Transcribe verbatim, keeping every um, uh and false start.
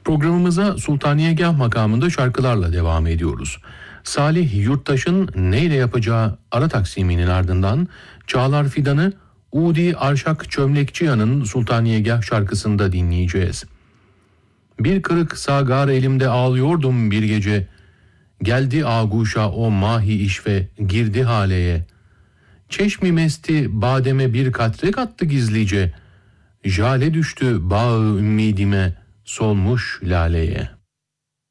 Programımıza Sultaniyegah makamında şarkılarla devam ediyoruz. Salih Yurttaş'ın Neyle Yapacağı ara taksiminin ardından Çağlar Fidan'ı Udi Arşak Çömlekçiyan'ın Sultaniyegah şarkısında dinleyeceğiz. Bir kırık sagar elimde ağlıyordum bir gece, geldi ağuşa o mahi işve girdi haleye. Çeşmi mesti bademe bir katre kattı gizlice, jale düştü bağı ümmidime solmuş laleye.